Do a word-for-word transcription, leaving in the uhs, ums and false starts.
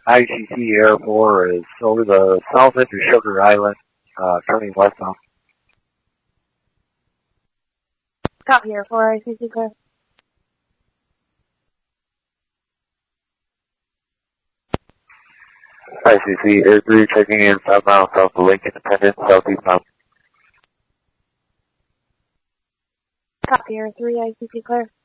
I C C Air four is over the south edge of Sugar Island, uh, turning westbound. Copy Air four, I C C clear. I C C Air three checking in five miles south of Lake Independence, southeast bound. Copy Air three, I C C clear.